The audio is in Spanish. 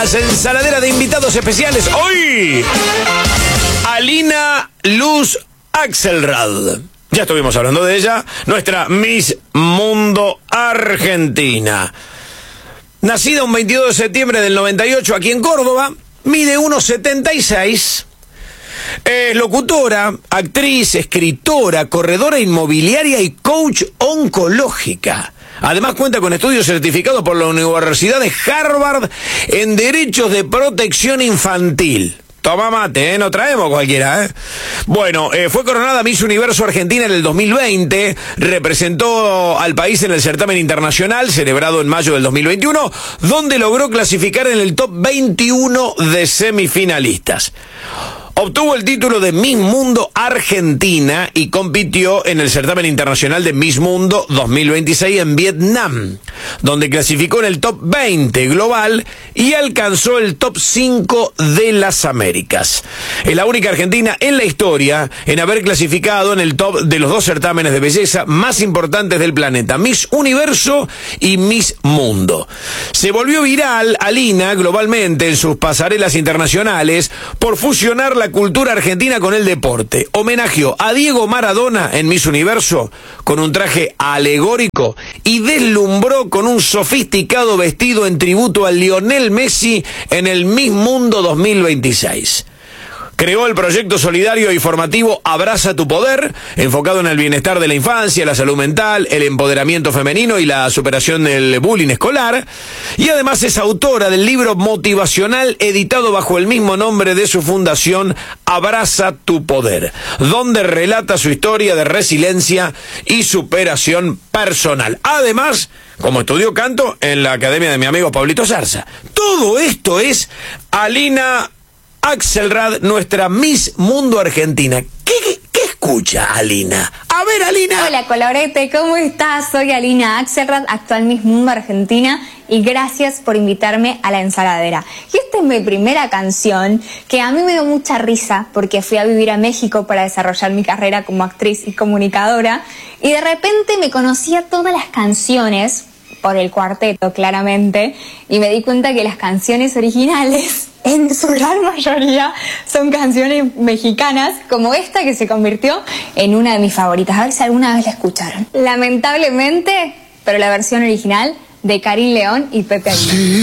más ensaladera de invitados especiales. Hoy, Alina Luz Axelrad. Ya estuvimos hablando de ella, nuestra Miss Mundo Argentina. Nacida un 22 de septiembre del 98 aquí en Córdoba, mide 1,76. Es locutora, actriz, escritora, corredora inmobiliaria y coach oncológica. Además cuenta con estudios certificados por la Universidad de Harvard en Derechos de Protección Infantil. Toma mate, no traemos cualquiera, Bueno, fue coronada Miss Universo Argentina en el 2020, representó al país en el certamen internacional celebrado en mayo del 2021, donde logró clasificar en el top 21 de semifinalistas. Obtuvo el título de Miss Mundo Argentina y compitió en el certamen internacional de Miss Mundo 2026 en Vietnam, donde clasificó en el top 20 global y alcanzó el top 5 de las Américas. Es la única argentina en la historia en haber clasificado en el top de los dos certámenes de belleza más importantes del planeta, Miss Universo y Miss Mundo. Se volvió viral Alina globalmente en sus pasarelas internacionales por fusionar la cultura argentina con el deporte. Homenajeó a Diego Maradona en Miss Universo con un traje alegórico y deslumbró con un sofisticado vestido en tributo a Lionel Messi en el Miss Mundo 2026. Creó el proyecto solidario y formativo Abraza tu Poder, enfocado en el bienestar de la infancia, la salud mental, el empoderamiento femenino y la superación del bullying escolar. Y además es autora del libro motivacional editado bajo el mismo nombre de su fundación, Abraza tu Poder, donde relata su historia de resiliencia y superación personal. Además, como estudió canto en la academia de mi amigo Pablito Zarza. Todo esto es Alina Axelrad, nuestra Miss Mundo Argentina. ¿Qué escucha, Alina? A ver, Alina. Hola, Colorete, ¿cómo estás? Soy Alina Axelrad, actual Miss Mundo Argentina, y gracias por invitarme a La Ensaladera. Y esta es mi primera canción, que a mí me dio mucha risa, porque fui a vivir a México para desarrollar mi carrera como actriz y comunicadora, y de repente me conocía todas las canciones, por el cuarteto, claramente, y me di cuenta que las canciones originales, en su gran mayoría, son canciones mexicanas, como esta que se convirtió en una de mis favoritas. A ver si alguna vez la escucharon. Lamentablemente, pero la versión original de Karim León y Pepe Aguilar.